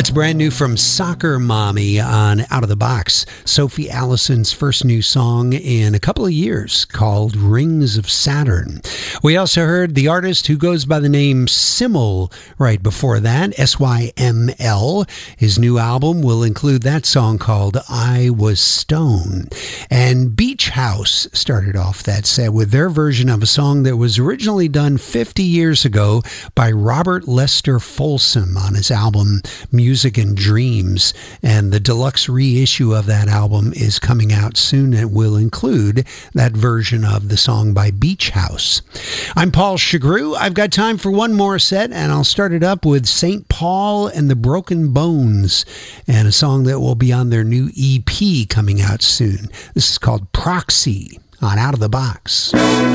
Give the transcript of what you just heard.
That's brand new from Soccer Mommy on Out of the Box. Sophie Allison's first new song in a couple of years called Rings of Saturn. We also heard the artist who goes by the name Syml right before that, Syml. His new album will include that song called I Was Stone. And Beach House started off that set with their version of a song that was originally done 50 years ago by Robert Lester Folsom on his album Music and Dreams, and the deluxe reissue of that album is coming out soon and will include that version of the song by Beach House. I'm Paul Chagru. I've got time for one more set, and I'll start it up with St. Paul and the Broken Bones, and a song that will be on their new EP coming out soon. This is called Proxy on Out of the Box.